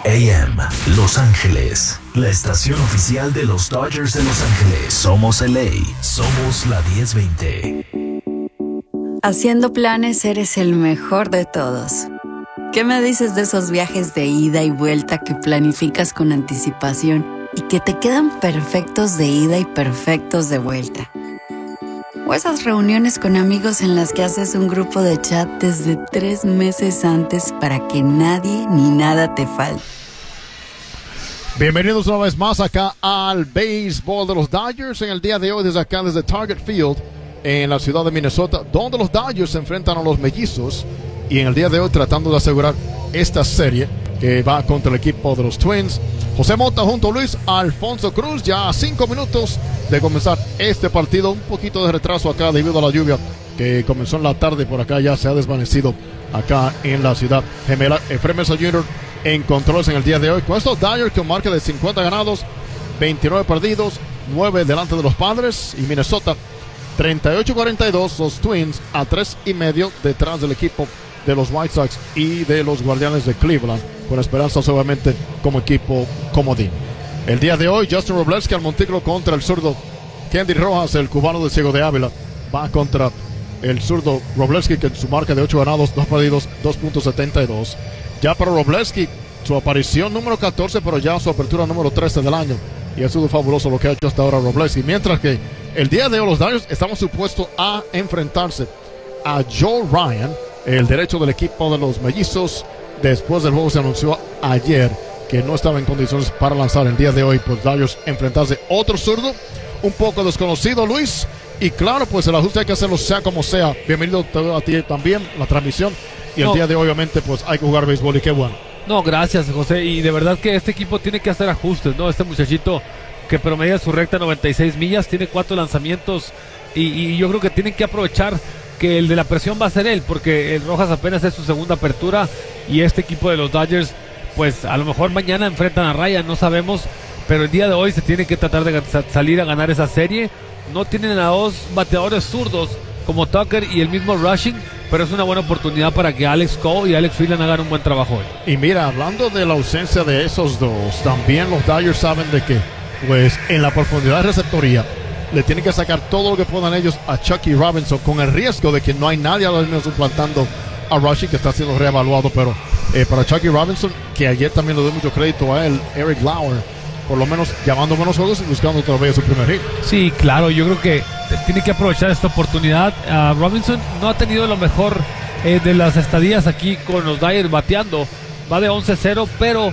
AM, Los Ángeles, la estación oficial de los Dodgers de Los Ángeles. Somos LA, somos la 1020. Haciendo planes eres el mejor de todos. ¿Qué me dices de esos viajes de ida y vuelta que planificas con anticipación y que te quedan perfectos de ida y perfectos de vuelta? O esas reuniones con amigos en las que haces un grupo de chat desde 3 meses antes para que nadie ni nada te falte. Bienvenidos una vez más acá al béisbol de los Dodgers en el día de hoy desde acá, desde Target Field en la ciudad de Minnesota, donde los Dodgers se enfrentan a los Mellizos y en el día de hoy tratando de asegurar esta serie que va contra el equipo de los Twins. José Mota junto a Luis Alfonso Cruz, ya a 5 minutos de comenzar este partido. Un poquito de retraso acá debido a la lluvia que comenzó en la tarde. Por acá ya se ha desvanecido acá en la ciudad gemela. Efraín Mesa Jr. en controles en el día de hoy con estos Dodgers con marca de 50 ganados, 29 perdidos, 9 delante de los Padres, y Minnesota 38-42, los Twins a 3.5 detrás del equipo de los White Sox y de los Guardianes de Cleveland, con esperanzas obviamente como equipo comodín. El día de hoy Justin Robleski al montículo contra el zurdo Kendy Rojas, el cubano de Ciego de Ávila, va contra el zurdo Robleski, que en su marca de 8 ganados, 2 perdidos, 2.72. Ya para Robleski, su aparición número 14, pero ya su apertura número 13 del año, y ha sido fabuloso lo que ha hecho hasta ahora Robleski. Mientras que el día de hoy los Dodgers estamos supuestos a enfrentarse a Joe Ryan, el derecho del equipo de los Mellizos. Después del juego se anunció ayer que no estaba en condiciones para lanzar el día de hoy, pues Dodgers enfrentarse otro zurdo, un poco desconocido, Luis. Y claro, pues el ajuste hay que hacerlo sea como sea. Bienvenido a ti también, la transmisión. Y el día de hoy, obviamente, pues hay que jugar béisbol y qué bueno. No, gracias, José. Y de verdad que este equipo tiene que hacer ajustes, ¿no? Este muchachito que promedia su recta 96 millas, tiene 4 lanzamientos y yo creo que tienen que aprovechar que el de la presión va a ser él, porque el Rojas apenas es su segunda apertura y este equipo de los Dodgers, pues a lo mejor mañana enfrentan a Ryan, no sabemos, pero el día de hoy se tiene que tratar de salir a ganar esa serie. No tienen a 2 bateadores zurdos como Tucker y el mismo Rushing, pero es una buena oportunidad para que Alex Cole y Alex Freeland hagan un buen trabajo hoy. Y mira, hablando de la ausencia de esos dos, también los Dodgers saben de que, pues en la profundidad de receptoría, le tienen que sacar todo lo que puedan ellos a Chucky Robinson, con el riesgo de que no hay nadie a los mismos suplantando a Rushing, que está siendo reevaluado. Pero para Chucky Robinson, que ayer también le doy mucho crédito a él, Eric Lauer, por lo menos llamando buenos juegos y buscando otra vez su primer hit. Sí, claro, yo creo que tiene que aprovechar esta oportunidad. Robinson no ha tenido lo mejor de las estadías aquí con los Dodgers bateando, va de 11-0, pero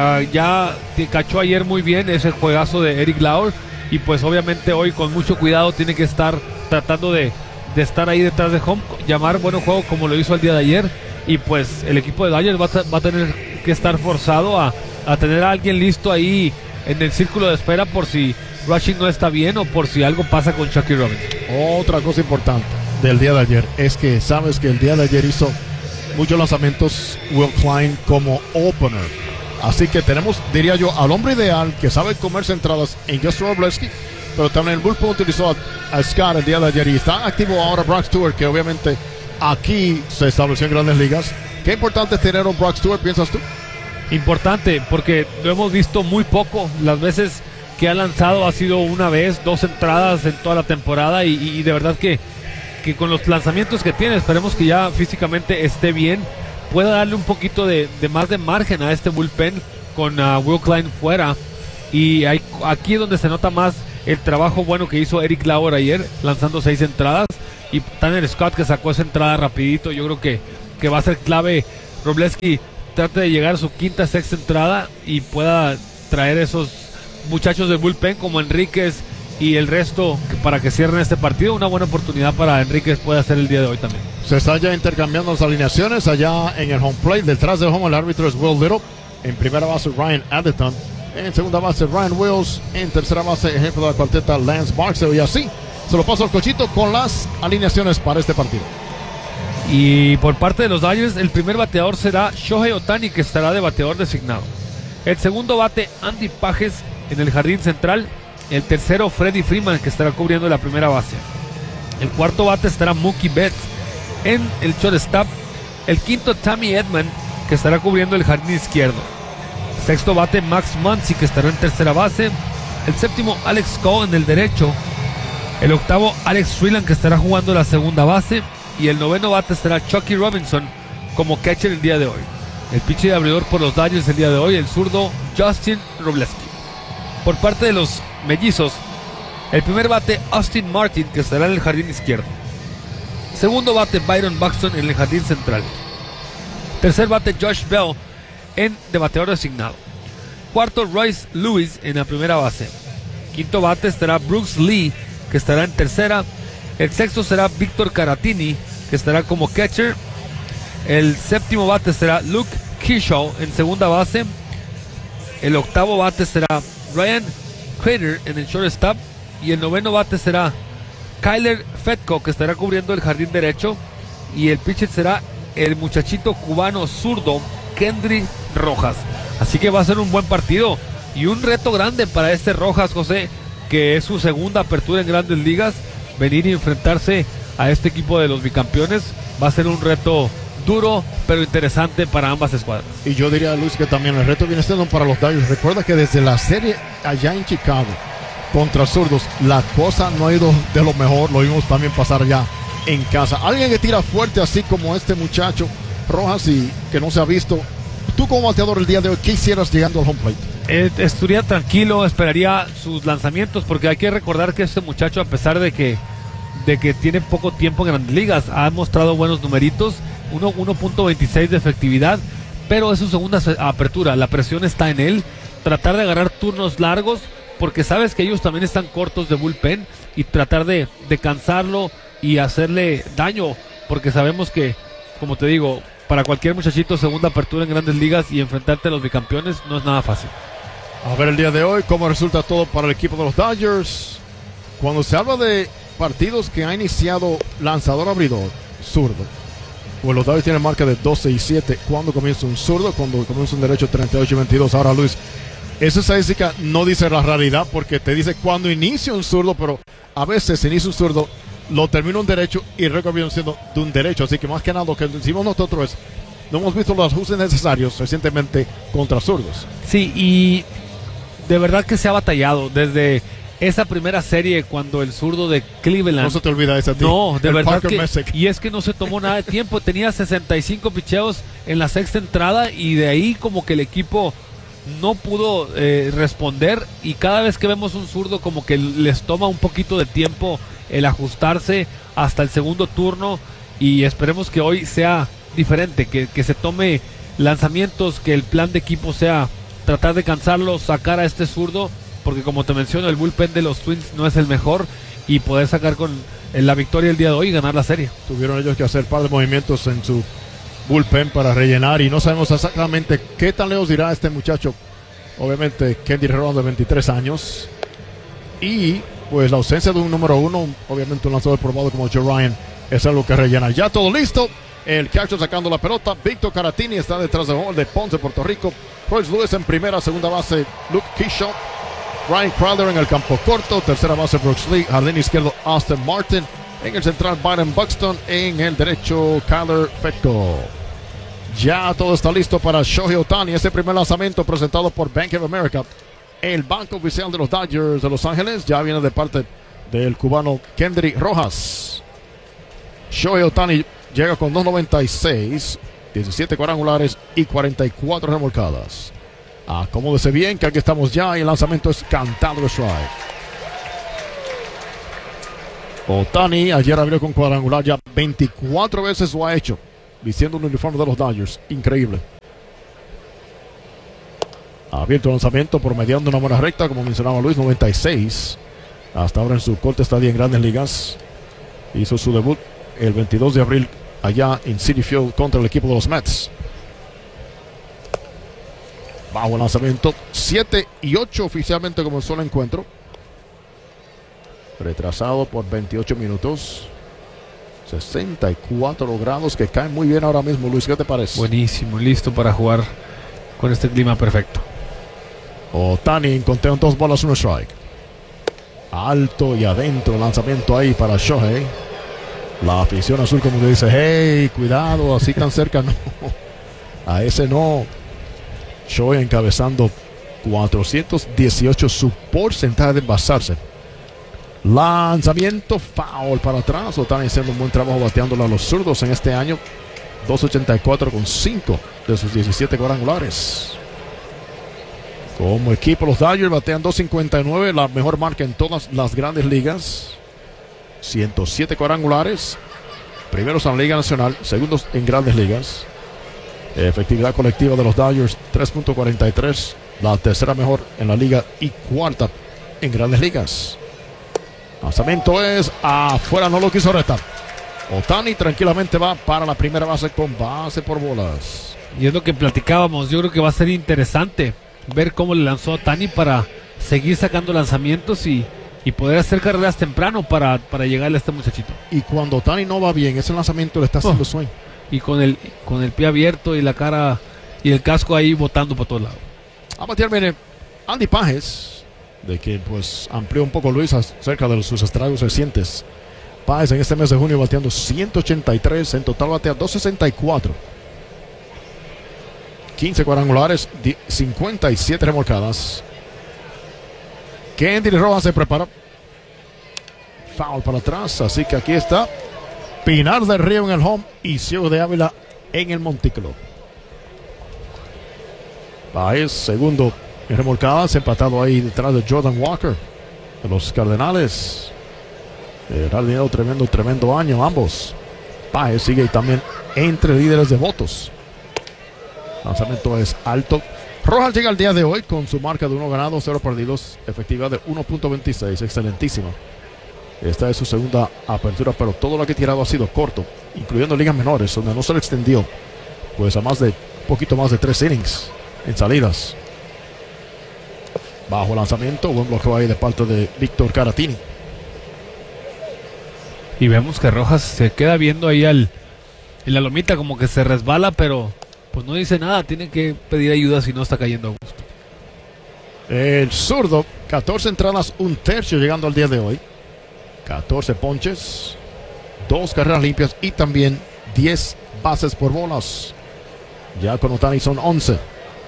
ya cachó ayer muy bien ese juegazo de Eric Lauer. Y pues obviamente hoy con mucho cuidado tiene que estar tratando de estar ahí detrás de home, llamar buen juego como lo hizo el día de ayer. Y pues el equipo de Dodgers va a tener que estar forzado a tener a alguien listo ahí en el círculo de espera por si Rushing no está bien o por si algo pasa con Chucky Robinson. Otra cosa importante del día de ayer es que sabes que el día de ayer hizo muchos lanzamientos Will Klein como opener. Así que tenemos, diría yo, al hombre ideal que sabe comerse entradas en Justin Robleski, pero también el bullpen utilizó a Scott el día de ayer y está activo ahora Brock Stewart, que obviamente aquí se estableció en Grandes Ligas. ¿Qué importante es tener a un Brock Stewart, piensas tú? Importante, porque lo hemos visto muy poco. Las veces que ha lanzado ha sido una vez, 2 entradas en toda la temporada y de verdad que con los lanzamientos que tiene, esperemos que ya físicamente esté bien, pueda darle un poquito de más de margen a este bullpen con Will Klein fuera. Y aquí es donde se nota más el trabajo bueno que hizo Eric Lauer ayer, lanzando 6 entradas, y Tanner Scott, que sacó esa entrada rapidito. Yo creo que va a ser clave. Robleski trate de llegar a su 5ª, 6ª entrada y pueda traer esos muchachos del bullpen como Enríquez y el resto para que cierren este partido. Una buena oportunidad para Enríquez puede hacer el día de hoy también. Se están ya intercambiando las alineaciones allá en el home plate. Detrás del home el árbitro es Will Little. En primera base Ryan Adderton. En segunda base Ryan Wills. En tercera base el jefe de la cuarteta Lance Barksdale. Y así se lo paso al cochito con las alineaciones para este partido. Y por parte de los Dodgers, el primer bateador será Shohei Ohtani, que estará de bateador designado. El segundo bate Andy Pages en el jardín central. El tercero Freddie Freeman, que estará cubriendo la primera base. El cuarto bate estará Mookie Betts en el shortstop. El quinto Tommy Edman, que estará cubriendo el jardín izquierdo. Sexto bate Max Muncy, que estará en tercera base. El séptimo Alex Cole en el derecho. El octavo Alex Freeland, que estará jugando la segunda base. Y el noveno bate será Chucky Robinson como catcher el día de hoy. El pitcher abridor por los Dodgers el día de hoy, el zurdo Justin Robleski. Por parte de los mellizos, el primer bate Austin Martin, que estará en el jardín izquierdo. Segundo bate Byron Buxton en el jardín central. Tercer bate Josh Bell de bateador designado. Cuarto Royce Lewis en la primera base. Quinto bate estará Brooks Lee, que estará en tercera. El sexto será Víctor Caratini, que estará como catcher. El séptimo bate será Luke Kershaw en segunda base. El octavo bate será Ryan Crater en el shortstop. Y el noveno bate será Kyler Fetko, que estará cubriendo el jardín derecho. Y el pitcher será el muchachito cubano zurdo Kendry Rojas. Así que va a ser un buen partido y un reto grande para este Rojas, José, que es su segunda apertura en Grandes Ligas. Venir y enfrentarse a este equipo de los bicampeones va a ser un reto duro pero interesante para ambas escuadras. Y yo diría, Luis, que también el reto viene siendo para los Dodgers. Recuerda que desde la serie allá en Chicago contra zurdos, la cosa no ha ido de lo mejor. Lo vimos también pasar ya en casa. Alguien que tira fuerte así como este muchacho Rojas y que no se ha visto. Tú como bateador el día de hoy, ¿qué hicieras llegando al home plate? Estaría tranquilo, esperaría sus lanzamientos, porque hay que recordar que este muchacho, a pesar de que tiene poco tiempo en Grandes Ligas, ha mostrado buenos numeritos, 1.26 de efectividad, pero es su segunda apertura. La presión está en él, tratar de agarrar turnos largos, porque sabes que ellos también están cortos de bullpen, y tratar de cansarlo y hacerle daño, porque sabemos que, como te digo, para cualquier muchachito, segunda apertura en Grandes Ligas y enfrentarte a los bicampeones no es nada fácil. A ver el día de hoy cómo resulta todo para el equipo de los Dodgers. Cuando se habla de partidos que ha iniciado lanzador abridor zurdo, pues los Dodgers tienen marca de 12-7. Cuando comienza un zurdo, cuando comienza un derecho 38-22. Ahora, Luis, esa estadística no dice la realidad, porque te dice cuando inicia un zurdo, pero a veces inicia un zurdo, lo termina un derecho y el récord viene siendo de un derecho. Así que más que nada lo que decimos nosotros es, no hemos visto los ajustes necesarios recientemente contra zurdos. Sí, y de verdad que se ha batallado desde esa primera serie, cuando el zurdo de Cleveland. No se te olvida esa. No, de verdad Parker que Messick. y es que no se tomó nada de tiempo. Tenía 65 picheos en la sexta entrada, y de ahí como que el equipo no pudo responder, y cada vez que vemos un zurdo como que les toma un poquito de tiempo el ajustarse hasta el segundo turno, y esperemos que hoy sea diferente, que se tome lanzamientos, que el plan de equipo sea tratar de cansarlo, sacar a este zurdo, porque como te menciono, el bullpen de los Twins no es el mejor, y poder sacar con la victoria el día de hoy y ganar la serie. Tuvieron ellos que hacer un par de movimientos en su bullpen para rellenar, y no sabemos exactamente qué tan lejos irá este muchacho. Obviamente Kendry Rojas, de 23 años, y pues la ausencia de un número uno, obviamente un lanzador probado como Joe Ryan, es algo que rellena. Ya todo listo, el catcher sacando la pelota, Víctor Caratini está detrás de Ponce, Puerto Rico. Royce Lewis en primera, segunda base Luke Kershaw, Ryan Crowder en el campo corto, tercera base Brooks Lee, jardín izquierdo Austin Martin, en el central Byron Buxton, en el derecho Kyler Fetko. Ya todo está listo para Shohei Ohtani, ese primer lanzamiento presentado por Bank of America. El banco oficial de los Dodgers de Los Ángeles ya viene de parte del cubano Kendry Rojas. Shohei Ohtani llega con 2.96, 17 cuadrangulares y 44 remolcadas. Acomódese bien, que aquí estamos ya, y el lanzamiento es cantado de strike. Ohtani ayer abrió con cuadrangular, ya 24 veces lo ha hecho, vistiendo un uniforme de los Dodgers. Increíble. Abierto el lanzamiento, promediando una buena recta, como mencionaba Luis, 96. Hasta ahora en su corta estadía en Grandes Ligas. Hizo su debut el 22 de abril allá en Citi Field contra el equipo de los Mets. Bajo el lanzamiento, 7-8 oficialmente comenzó el encuentro. Retrasado por 28 minutos. 64 grados que caen muy bien ahora mismo, Luis, ¿qué te parece? Buenísimo, listo para jugar con este clima perfecto. Ohtani en conteo en 2 bolas, 1 strike. Alto y adentro, lanzamiento ahí para Shohei. La afición azul como que dice, hey, cuidado, así tan cerca no. A ese no. Shohei encabezando 418 su porcentaje de envasarse. Lanzamiento foul para atrás. Ohtani haciendo un buen trabajo bateándole a los zurdos en este año. 284 con 5 de sus 17 cuadrangulares. Como equipo, los Dodgers batean 259, la mejor marca en todas las grandes ligas. 107 cuadrangulares. Primeros en la Liga Nacional, segundos en grandes ligas. Efectividad colectiva de los Dodgers 3.43, la tercera mejor en la liga y cuarta en grandes ligas. Lanzamiento es afuera, no lo quiso retar. Ohtani tranquilamente va para la primera base con base por bolas. Y es lo que platicábamos. Yo creo que va a ser interesante ver cómo le lanzó a Ohtani para seguir sacando lanzamientos y poder hacer carreras temprano para llegarle a este muchachito. Y cuando Ohtani no va bien, ese lanzamiento le está haciendo swing. Y con el pie abierto y la cara y el casco ahí botando por todos lados. A batear viene Andy Pages, de que pues amplió un poco Luis acerca de sus estragos recientes. Pages en este mes de junio bateando 183, en total batea 264. 15 cuadrangulares, 57 remolcadas. Kendry Rojas se prepara. Foul para atrás, así que aquí está Pinar del Río en el home y Ciego de Ávila en el montículo. Baez, segundo en remolcadas, empatado ahí detrás de Jordan Walker de los Cardenales. Ha tenido tremendo año ambos. Baez sigue también entre líderes de votos. Lanzamiento es alto. Rojas llega el día de hoy con su marca de 1 ganado, 0 perdidos, efectividad de 1.26, excelentísima. Esta es su segunda apertura, pero todo lo que ha tirado ha sido corto, incluyendo ligas menores, donde no se le extendió pues a poquito más de 3 innings en salidas. Bajo lanzamiento, buen bloqueo ahí de parte de Víctor Caratini. Y vemos que Rojas se queda viendo ahí en la lomita, como que se resbala, pero pues no dice nada, tiene que pedir ayuda si no está cayendo a gusto. El zurdo, 14 entradas, 1/3 llegando al día de hoy. 14 ponches, 2 carreras limpias y también 10 bases por bolas. Ya con Ohtani son 11.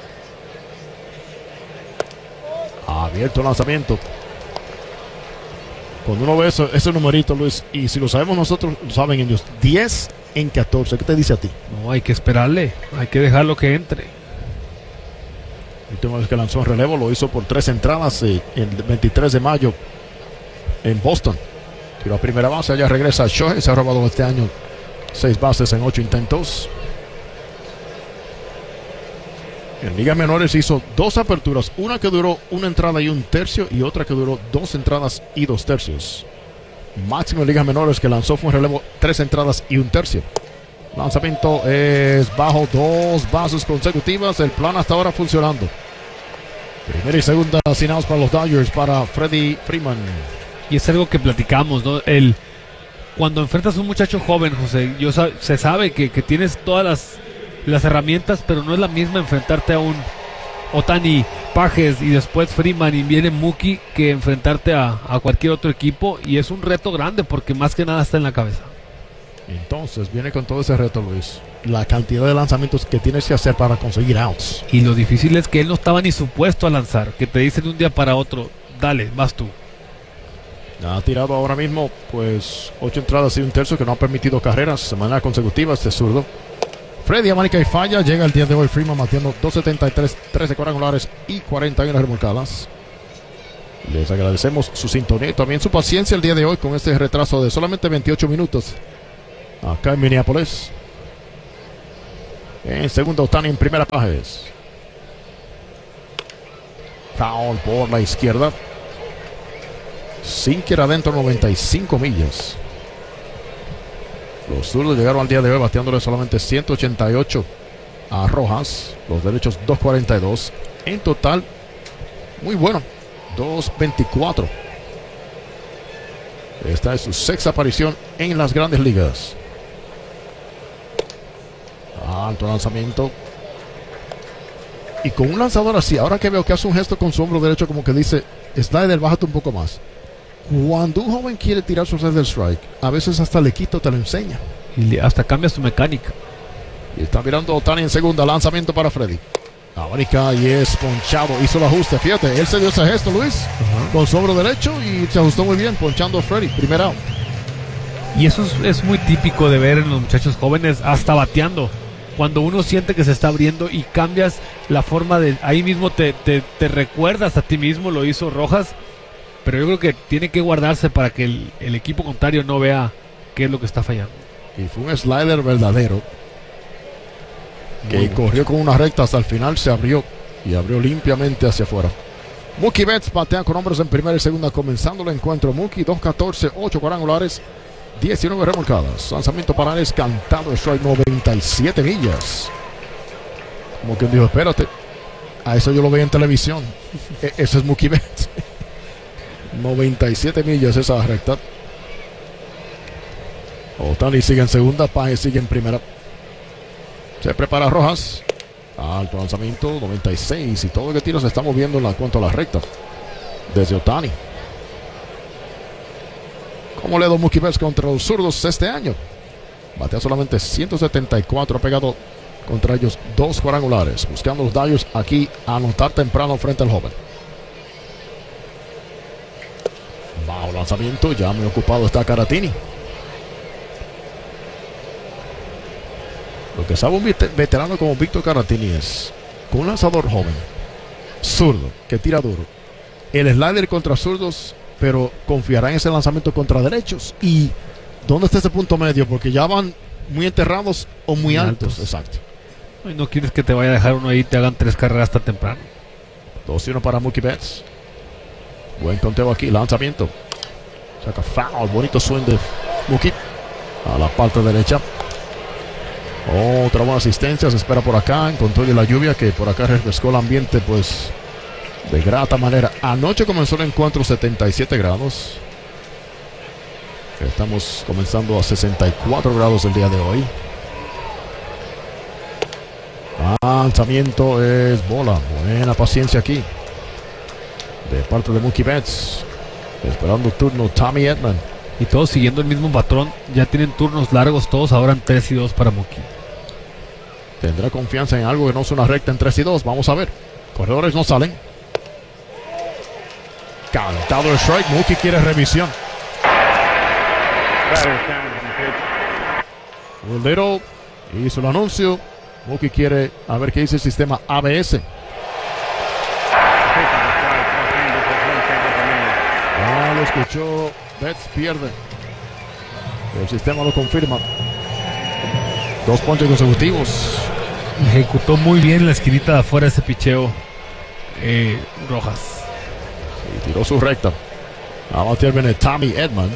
Abierto el lanzamiento. Cuando uno ve ese numerito, Luis, y si lo sabemos nosotros, lo saben ellos, 10 en 14. ¿Qué te dice a ti? No, hay que esperarle, hay que dejarlo que entre. La última vez que lanzó en relevo lo hizo por 3 entradas el 23 de mayo en Boston. Tiró a primera base, allá regresa Shohei, se ha robado este año 6 bases en 8 intentos. En ligas menores hizo 2 aperturas, una que duró 1 entrada y 1/3 y otra que duró 2 entradas y 2/3. Máximo en ligas menores que lanzó fue un relevo 3 entradas y 1/3. Lanzamiento es bajo, 2 bases consecutivas. El plan hasta ahora funcionando. Primera y segunda asignados para los Dodgers, para Freddie Freeman. Y es algo que platicamos, ¿no? Cuando enfrentas a un muchacho joven, José, se sabe que tienes todas las herramientas, pero no es la misma enfrentarte a un Ohtani, Pages y después Freeman y viene Mookie que enfrentarte a cualquier otro equipo, y es un reto grande porque más que nada está en la cabeza. Entonces viene con todo ese reto, Luis, la cantidad de lanzamientos que tienes que hacer para conseguir outs. Y lo difícil es que él no estaba ni supuesto a lanzar, que te dicen de un día para otro, dale, vas tú. Ha tirado ahora mismo pues 8 entradas y 1/3 que no ha permitido carreras de manera consecutiva este zurdo. Freddy Amanica y falla, llega el día de hoy Freeman batiendo 273, 13 cuadrangulares y 41 remolcadas. Les agradecemos su sintonía y también su paciencia el día de hoy con este retraso de solamente 28 minutos acá en Minneapolis. En segundo Ohtani, en primera Pages. Foul por la izquierda. Sinker adentro, 95 millas. Los zurdos llegaron al día de hoy bateándole solamente 188 a Rojas. Los derechos 242. En total, muy bueno, 224. Esta es su 6ª aparición en las grandes ligas. Alto lanzamiento. Y con un lanzador así, ahora que veo que hace un gesto con su hombro derecho como que dice, slider, bájate un poco más. Cuando un joven quiere tirar su del strike, a veces hasta le quita o te lo enseña. Y hasta cambia su mecánica. Y está mirando Ohtani en segunda, lanzamiento para Freddy. Abrica y es ponchado. Hizo el ajuste. Fíjate, él se dio ese gesto, Luis, con su hombro derecho y se ajustó muy bien, ponchando a Freddy. Primer out. Y eso es muy típico de ver en los muchachos jóvenes, hasta bateando. Cuando uno siente que se está abriendo y cambias la forma de... Ahí mismo te recuerdas a ti mismo, lo hizo Rojas. Pero yo creo que tiene que guardarse para que el equipo contrario no vea qué es lo que está fallando. Y fue un slider verdadero. Que corrió con una recta hasta el final, se abrió. Y abrió limpiamente hacia afuera. Mookie Betts batea con hombres en primera y segunda, comenzando el encuentro. Mookie 2-14, 8 cuadrangulares, 19 remolcadas. Lanzamiento para él es cantado, strike 97 millas. Como quien dijo, espérate, a eso yo lo veía en televisión. Eso es Mookie Betts. 97 millas esa recta. Ohtani sigue en segunda, Páez sigue en primera. Se prepara Rojas. Alto lanzamiento, 96. Y todo lo que tira se está moviendo en cuanto a la recta. Desde Ohtani. ¿Cómo le da Mookie Betts contra los zurdos este año? Batea solamente 174, ha pegado contra ellos 2 cuadrangulares. Buscando los Dodgers aquí a anotar temprano frente al joven. Bajo lanzamiento, ya muy ocupado está Caratini. Lo que sabe un veterano como Víctor Caratini es, con un lanzador joven, zurdo, que tira duro, el slider contra zurdos, pero confiará en ese lanzamiento contra derechos. ¿Y dónde está ese punto medio? Porque ya van muy enterrados o muy altos. Exacto. Y no quieres que te vaya a dejar uno ahí y te hagan 3 carreras hasta temprano. 2-1 para Mookie Betts. Buen conteo aquí, lanzamiento. Saca foul, bonito swing de Mookie a la parte derecha. Otra buena asistencia, se espera por acá, en control de la lluvia que por acá refrescó el ambiente pues de grata manera. Anoche comenzó el encuentro 77 grados. Estamos comenzando a 64 grados el día de hoy. Lanzamiento es bola. Buena paciencia aquí de parte de Mookie Betts. Esperando turno Tommy Edman. Y todos siguiendo el mismo patrón. Ya tienen turnos largos todos, ahora en 3-2 para Mookie. Tendrá confianza en algo que no es una recta en 3-2. Vamos a ver. Corredores no salen. Cantado el strike. Mookie quiere revisión. Little hizo el anuncio. Mookie quiere a ver qué dice el sistema ABS. Ya lo escuchó. Betts pierde. El sistema lo confirma. 2 ponches consecutivos. Ejecutó muy bien la esquinita de afuera ese picheo Rojas. Y tiró su recta. A batear viene Tommy Edman,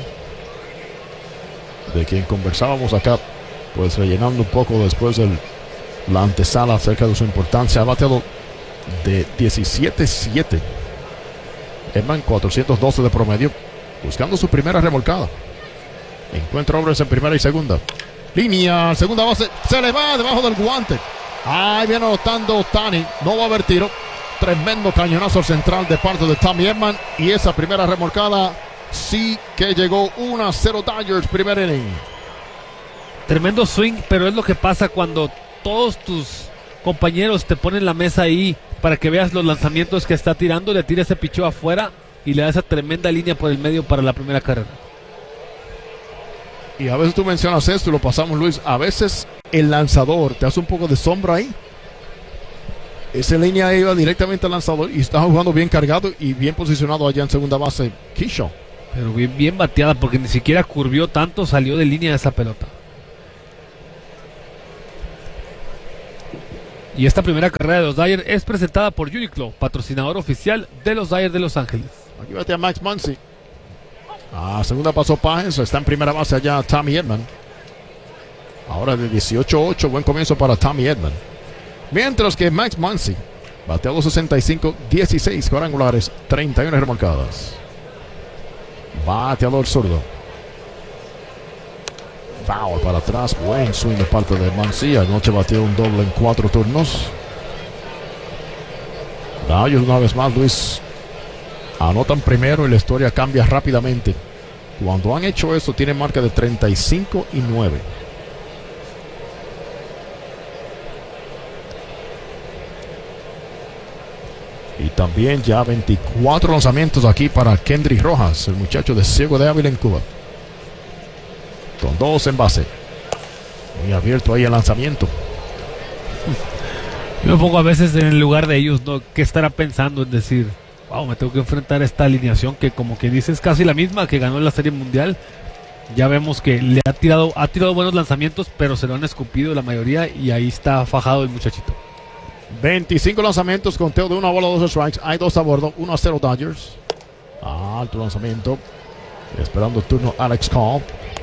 de quien conversábamos acá, pues rellenando un poco después de la antesala acerca de su importancia. Ha bateado de 17-7. Edman 412 de promedio, buscando su primera remolcada. Encuentra hombres en primera y segunda. Línea, segunda base, se le va debajo del guante. Ahí viene anotando Ohtani. No va a haber tiro. Tremendo cañonazo al central de parte de Tommy Edman. Y esa primera remolcada sí que llegó 1-0 Dodgers, primer inning. Tremendo swing, pero es lo que pasa cuando todos tus compañeros te ponen la mesa ahí para que veas los lanzamientos que está tirando. Le tira ese picheo afuera y le da esa tremenda línea por el medio para la primera carrera. Y a veces tú mencionas esto y lo pasamos, Luis. A veces el lanzador te hace un poco de sombra ahí. Esa línea iba directamente al lanzador y está jugando bien cargado y bien posicionado allá en segunda base Kershaw. Pero bien bateada porque ni siquiera curvió tanto, salió de línea esa pelota. Y esta primera carrera de los Dodgers es presentada por Uniqlo, patrocinador oficial de los Dodgers de Los Ángeles. Aquí batea Max Muncy. Segunda pasó Páez, está en primera base allá Tommy Edman. Ahora de 18-8, buen comienzo para Tommy Edman. Mientras que Max Muncy batea 265, 16 cuadrangulares, 31 remolcadas. Bateador zurdo. Foul para atrás, buen swing de parte de Muncy. Anoche batió un doble en 4 turnos. Dodgers una vez más, Luis, anotan primero y la historia cambia rápidamente. Cuando han hecho eso, tienen marca de 35-9. Y también ya 24 lanzamientos aquí para Kendrick Rojas, el muchacho de Ciego de Ávila en Cuba. Con 2 en base. Muy abierto ahí el lanzamiento. Yo me pongo a veces en el lugar de ellos, ¿no? ¿Qué estará pensando en decir, wow, me tengo que enfrentar a esta alineación que, como que dices, casi la misma que ganó en la Serie Mundial? Ya vemos que le ha tirado buenos lanzamientos, pero se lo han escupido la mayoría y ahí está fajado el muchachito. 25 lanzamientos, conteo de 1 bola, 2 strikes. Hay 2 a bordo, 1-0 Dodgers. Alto lanzamiento. Esperando el turno Alex Call.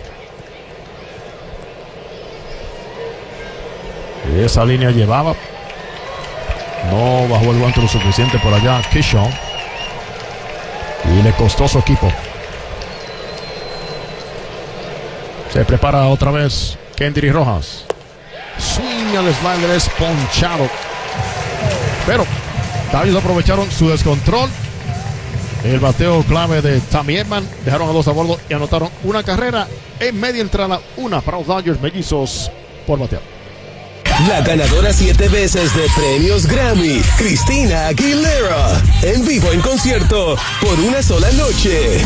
Esa línea llevaba. No bajó el guante lo suficiente por allá Kershaw. Y le costó su equipo. Se prepara otra vez Kendrick Rojas. Swing al slider, es ponchado. Pero Dodgers aprovecharon su descontrol. El bateo clave de Tommy Edman. Dejaron a 2 a bordo y anotaron una carrera en media entrada. Una para los Dodgers mellizos por batear. La ganadora 7 veces de premios Grammy, Christina Aguilera, en vivo en concierto por una sola noche.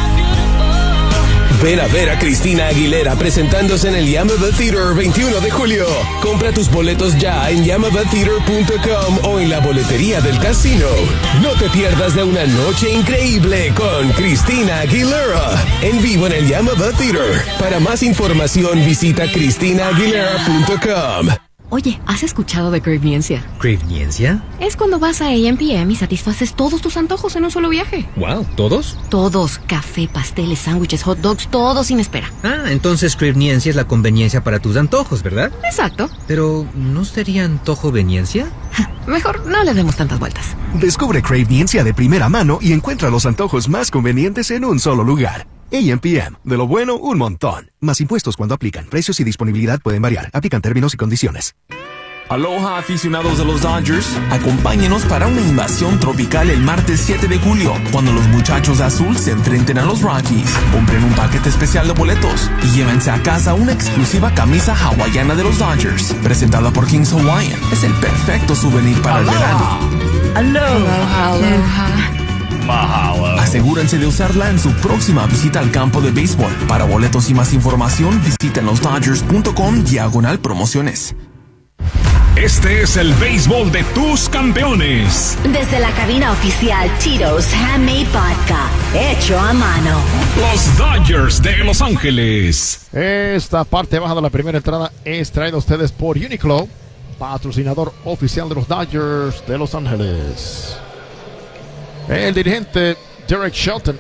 Ven a ver a Christina Aguilera presentándose en el Yamava Theater 21 de julio. Compra tus boletos ya en yamavatheater.com o en la boletería del casino. No te pierdas de una noche increíble con Christina Aguilera en vivo en el Yamava Theater. Para más información visita christinaaguilera.com. Oye, ¿has escuchado de Cravniencia? ¿Cravniencia? Es cuando vas a AM/PM y satisfaces todos tus antojos en un solo viaje. Wow, ¿todos? Todos. Café, pasteles, sándwiches, hot dogs, todo sin espera. Ah, entonces Cravniencia es la conveniencia para tus antojos, ¿verdad? Exacto. Pero, ¿no sería antojoveniencia? Mejor no le demos tantas vueltas. Descubre Cravniencia de primera mano y encuentra los antojos más convenientes en un solo lugar. AM/PM. De lo bueno, un montón. Más impuestos cuando aplican. Precios y disponibilidad pueden variar. Aplican términos y condiciones. Aloha, aficionados de los Dodgers. Acompáñenos para una invasión tropical el martes 7 de julio, cuando los muchachos de azul se enfrenten a los Rockies. Compren un paquete especial de boletos y llévense a casa una exclusiva camisa hawaiana de los Dodgers, presentada por Kings Hawaiian. Es el perfecto souvenir para el verano. Aloha. Asegúrense de usarla en su próxima visita al campo de béisbol. Para boletos y más información, visiten losdodgers.com/promociones. Este es el béisbol de tus campeones. Desde la cabina oficial Tito's Handmade Vodka, hecho a mano. Los Dodgers de Los Ángeles. Esta parte baja de la primera entrada es traída a ustedes por Uniqlo, patrocinador oficial de los Dodgers de Los Ángeles. El dirigente Derek Shelton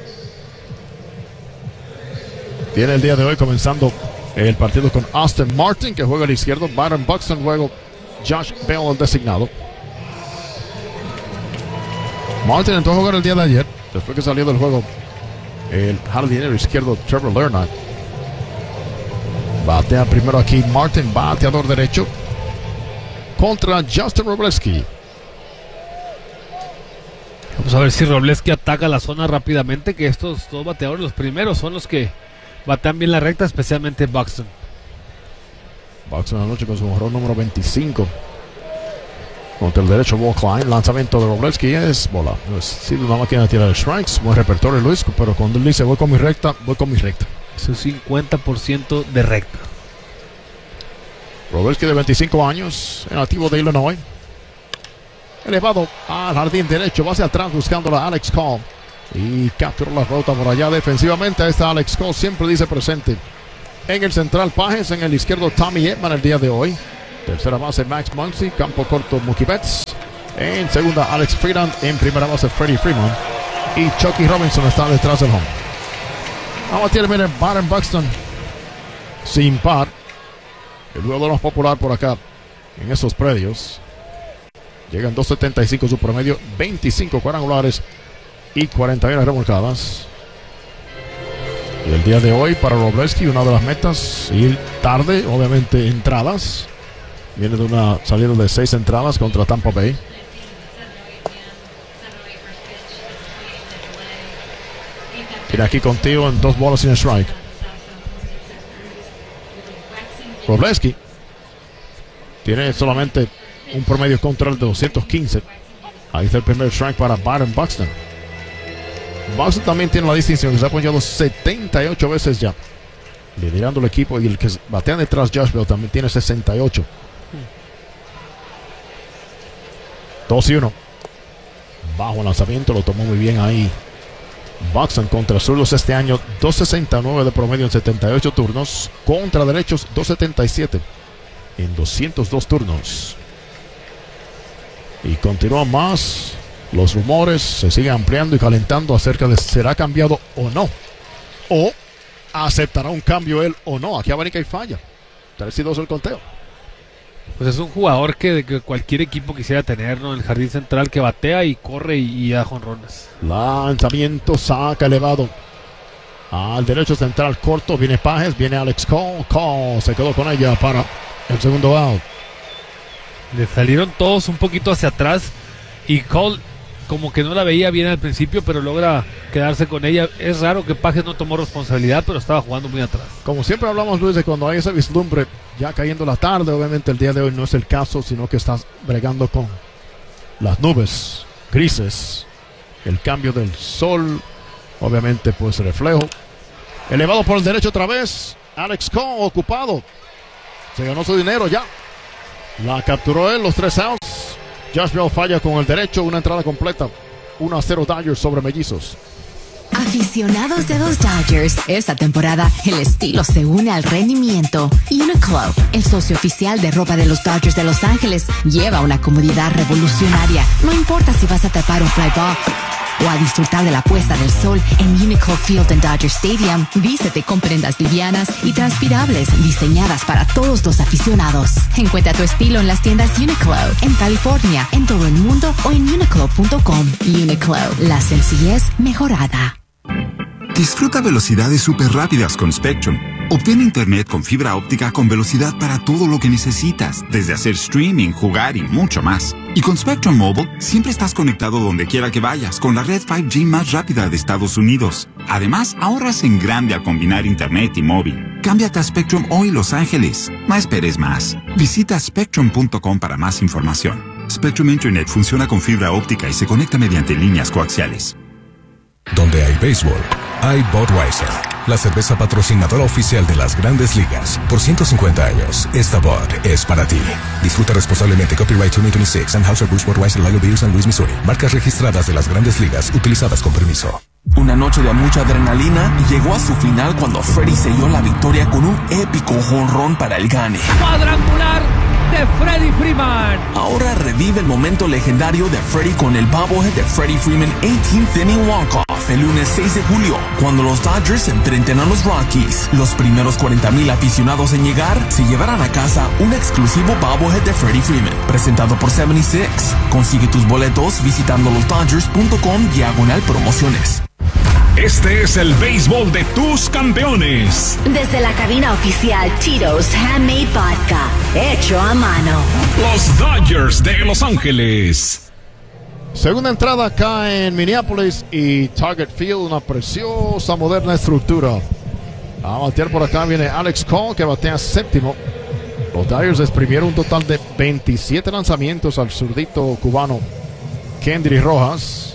tiene el día de hoy comenzando el partido con Austin Martin, que juega al izquierdo, Byron Buxton, luego Josh Bell, el designado. Martin entró a jugar el día de ayer, después que salió del juego el jardinero izquierdo Trevor Lerner. Batea primero aquí Martin, bateador derecho, contra Justin Robleski. Vamos a ver si Robleski ataca la zona rápidamente, que estos dos bateadores, los primeros, son los que batean bien la recta, especialmente Buxton. Buxton anoche con su jonrón número 25. Contra el derecho, Walt Klein. Lanzamiento de Robleski es bola. Es sí, una máquina de tirar strikes. Buen repertorio, Luis. Pero cuando él dice voy con mi recta, voy con mi recta. Es un 50% de recta. Robleski, de 25 años, nativo de Illinois. Elevado al jardín derecho, va hacia atrás buscando a Alex Call. Y capturó la ruta por allá defensivamente. Ahí está Alex Call, siempre dice presente. En el central, Pages. En el izquierdo, Tommy Edman el día de hoy. Tercera base, Max Muncy. Campo corto, Mookie Betts. En segunda, Alex Freeland. En primera base, Freddie Freeman. Y Chucky Robinson está detrás del home. Vamos a terminar Byron Buxton sin par. El jugador más popular por acá en esos predios. Llegan 2.75 su promedio, 25 cuadrangulares y 41 remolcadas. Y el día de hoy para Robleski, una de las metas, ir tarde, obviamente entradas. Viene de una salida de 6 entradas contra Tampa Bay. Tiene aquí contigo en 2 bolas sin strike. Robleski tiene solamente un promedio contra el de 215. Ahí está el primer strike para Byron Buxton. Buxton también tiene la distinción que se ha ponchado 78 veces ya, liderando el equipo, y el que batea detrás, Josh Bell, también tiene 68. 2-1. Bajo el lanzamiento, lo tomó muy bien ahí Buxton. Contra zurdos este año 2.69 de promedio en 78 turnos. Contra derechos 2.77 en 202 turnos. Y continúan más los rumores, se siguen ampliando y calentando acerca de si será cambiado o no, o aceptará un cambio él o no. Aquí abrica y falla. 3-2 el conteo. Pues es un jugador que cualquier equipo quisiera tener, ¿no? En el jardín central, que batea y corre y da jonrones. Lanzamiento, saca elevado al derecho central corto. Viene Pages, viene Alex Cole. Cole se quedó con ella para el segundo out. Le salieron todos un poquito hacia atrás y Cole como que no la veía bien al principio, pero logra quedarse con ella. Es raro que Pages no tomó responsabilidad, pero estaba jugando muy atrás. Como siempre hablamos, Luis, de cuando hay esa vislumbre ya cayendo la tarde. Obviamente el día de hoy no es el caso, sino que estás bregando con las nubes grises, el cambio del sol, obviamente pues reflejo. Elevado por el derecho otra vez, Alex Cole ocupado, se ganó su dinero ya. La capturó él, los 3 outs. Josh Bell falla con el derecho, una entrada completa. 1-0 Dodgers sobre Mellizos. Aficionados de los Dodgers, esta temporada el estilo se une al rendimiento. Uniqlo, el socio oficial de ropa de los Dodgers de Los Ángeles, lleva una comodidad revolucionaria. No importa si vas a tapar un fly ball o a disfrutar de la puesta del sol en Uniqlo Field en Dodger Stadium, vístete con prendas livianas y transpirables diseñadas para todos los aficionados. Encuentra tu estilo en las tiendas Uniqlo, en California, en todo el mundo o en uniqlo.com. Uniqlo, la sencillez mejorada. Disfruta velocidades súper rápidas con Spectrum. Obtén internet con fibra óptica con velocidad para todo lo que necesitas, desde hacer streaming, jugar y mucho más. Y con Spectrum Mobile, siempre estás conectado donde quiera que vayas, con la red 5G más rápida de Estados Unidos. Además, ahorras en grande al combinar internet y móvil. Cámbiate a Spectrum hoy, Los Ángeles. No esperes más. Visita spectrum.com para más información. Spectrum Internet funciona con fibra óptica y se conecta mediante líneas coaxiales. Donde hay béisbol, hay Budweiser, la cerveza patrocinadora oficial de las Grandes Ligas. Por 150 años, esta Bud es para ti. Disfruta responsablemente. Copyright 2026, Anheuser-Busch Budweiser, Lager Beer, San Luis, Missouri. Marcas registradas de las Grandes Ligas, utilizadas con permiso. Una noche de mucha adrenalina llegó a su final cuando Freddie selló la victoria con un épico jonrón para el gane. Cuadrangular de Freddie Freeman. Ahora revive el momento legendario de Freddie con el bobblehead de Freddie Freeman 18th Inning Walk-Off el lunes 6 de julio, cuando los Dodgers se enfrenten a los Rockies. Los primeros 40,000 aficionados en llegar se llevarán a casa un exclusivo bobblehead de Freddie Freeman, presentado por 76. Consigue tus boletos visitando losdodgers.com/promociones. Este es el béisbol de tus campeones. Desde la cabina oficial Tito's Handmade Vodka, hecho a mano. Los Dodgers de Los Ángeles. Segunda entrada acá en Minneapolis y Target Field, una preciosa moderna estructura. A batear por acá viene Alex Cole, que batea séptimo. Los Dodgers exprimieron un total de 27 lanzamientos al zurdito cubano Kendry Rojas.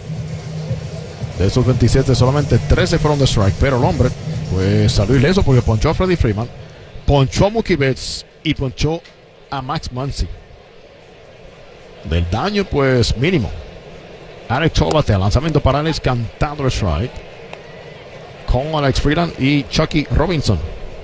De esos 27, solamente 13 fueron de strike, pero el hombre pues salió ileso porque ponchó a Freddie Freeman, ponchó a Mookie Betts y ponchó a Max Muncy. Del daño pues mínimo. Alex Cole batea, lanzamiento para Alex, cantando el strike con Alex Freeland y Chucky Robinson.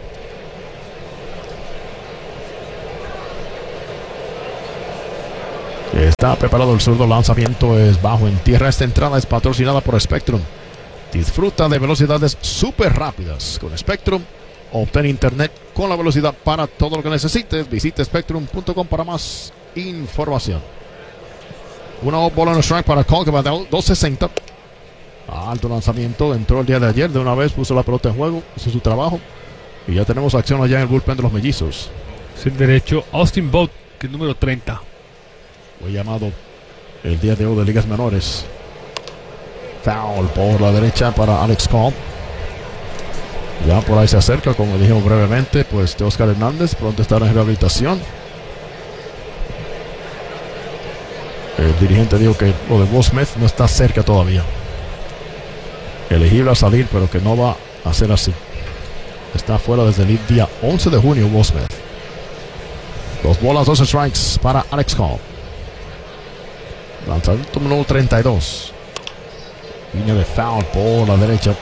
Está preparado el zurdo, lanzamiento es bajo en tierra. Esta entrada es patrocinada por Spectrum. Disfruta de velocidades súper rápidas con Spectrum. Obtén internet con la velocidad para todo lo que necesites. Visite spectrum.com para más información. Una bola en el strike para Cole, que va a dar 260. Alto lanzamiento, entró el día de ayer. De una vez puso la pelota en juego, hizo su trabajo. Y ya tenemos acción allá en el bullpen de los Mellizos. Sin derecho, Austin Vogt, que es el número 30. Fue llamado el día de hoy de ligas menores. Foul por la derecha para Alex Cole. Ya por ahí se acerca, como dijimos brevemente, pues de Oscar Hernández, pronto estará en rehabilitación. El dirigente dijo que lo de Will Smith no está cerca todavía. Elegible a salir, pero que no va a ser así. Está fuera desde el día 11 de junio Will Smith. 2 bolas, 2 strikes para Alex Hall. Lanzamiento número 32. Línea de foul por la derecha.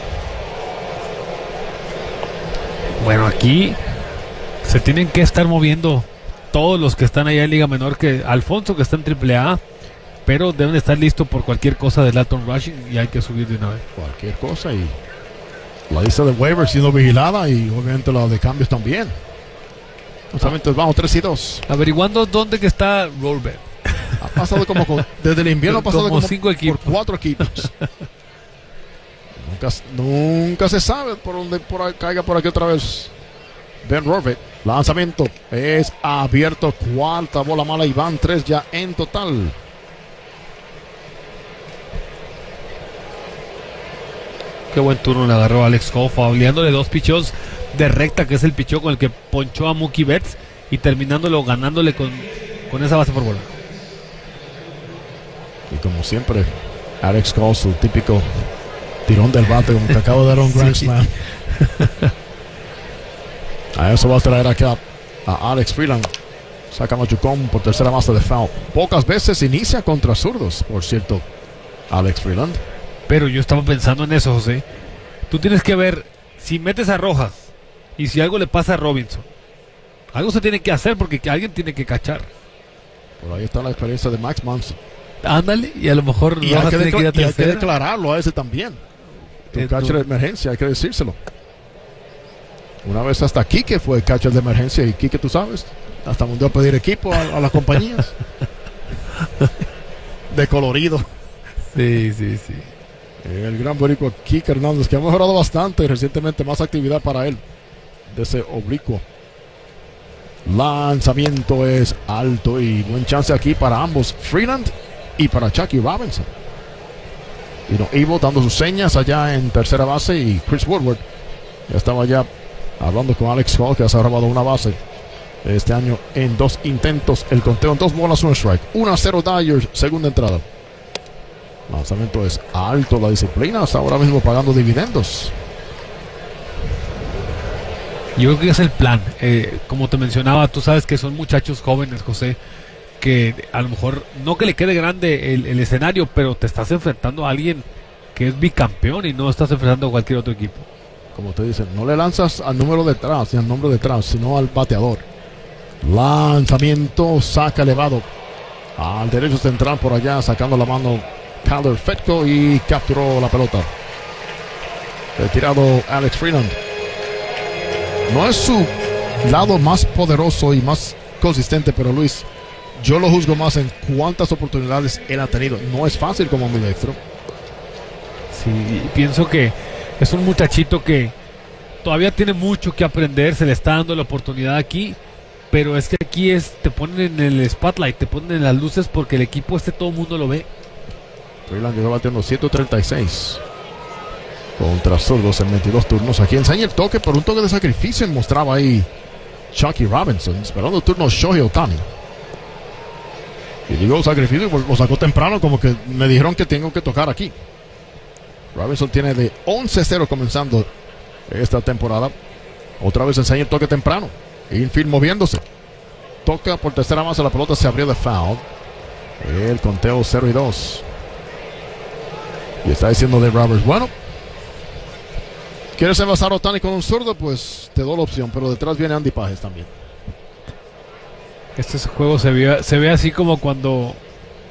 Bueno, aquí se tienen que estar moviendo todos los que están allá en Liga Menor, que Alfonso que está en AAA, pero deben estar listos por cualquier cosa de Latin Rushing y hay que subir de una vez. Cualquier cosa, y la lista de waivers siendo vigilada y obviamente la de cambios también. Justamente vamos 3-2. Averiguando dónde que está Rollback. Ha pasado desde el invierno ha pasado como 5 equipos. Por 4 equipos. Nunca se sabe por dónde caiga por aquí otra vez Ben Rorbet. Lanzamiento es abierto, 4ª bola mala y van 3 ya en total. Qué buen turno le agarró Alex Hall, fauleándole 2 picheos de recta, que es el picheo con el que ponchó a Mookie Betts, y terminándolo ganándole con esa base por bola. Y como siempre, Alex Hall, su típico tirón del bate, como que acaba de dar un grand slam. A eso va a traer acá a Alex Freeland. Saca Machucón por tercera base de foul. Pocas veces inicia contra zurdos, por cierto, Alex Freeland. Pero yo estaba pensando en eso, José. Tú tienes que ver, si metes a Rojas y si algo le pasa a Robinson, algo se tiene que hacer porque alguien tiene que cachar. Por ahí está la experiencia de Max Muncy. Ándale, y a lo mejor Rojas tiene que ir a tercera. Hay que declararlo a ese también. Tu catcher de emergencia, hay que decírselo. Una vez hasta Quique fue catcher de emergencia, y Quique, tú sabes, hasta mandó a pedir equipo a las compañías. De colorido. Sí. El gran boricua Quique Hernández, que ha mejorado bastante y recientemente más actividad para él de ese oblicuo. Lanzamiento es alto y buen chance aquí para ambos, Freeland y para Chucky Robinson. Y Ivo dando sus señas allá en tercera base, y Chris Woodward ya estaba ya hablando con Alex Hall, que ha robado una base este año en 2 intentos. El conteo en 2 bolas, 1 strike. 1-0 Dodgers, segunda entrada. Lanzamiento es alto, la disciplina está ahora mismo pagando dividendos. Yo creo que es el plan. Como te mencionaba, tú sabes que son muchachos jóvenes, José, que a lo mejor no que le quede grande el escenario, pero te estás enfrentando a alguien que es bicampeón y no estás enfrentando a cualquier otro equipo. Como te dicen, no le lanzas al número detrás ni al nombre detrás, sino al bateador. Lanzamiento, saca elevado al derecho central por allá, sacando la mano Calder Fetco y capturó la pelota. Retirado Alex Freeland. No es su lado más poderoso y más consistente, pero Luis, yo lo juzgo más en cuántas oportunidades él ha tenido. No es fácil como ambidextro. Sí, pienso que es un muchachito que todavía tiene mucho que aprender, se le está dando la oportunidad aquí, pero es que aquí te ponen en el spotlight, te ponen en las luces porque el equipo todo el mundo lo ve. Freeland llegó batiendo 136 contra zurdos en 22 turnos. Aquí enseña el toque, por un toque de sacrificio mostraba ahí Chucky Robinson, esperando el turno Shohei Ohtani. Y digo sacrificio, lo sacó temprano, como que me dijeron que tengo que tocar aquí. Robinson tiene de 11-0 comenzando esta temporada. Otra vez enseña el toque temprano. Infield moviéndose. Toca por tercera base, la pelota se abrió de foul. El conteo 0-2. Y está diciendo de Roberts, bueno, ¿quieres envasar a Ohtani con un zurdo? Pues te doy la opción, pero detrás viene Andy Pages también. Este juego se ve así como cuando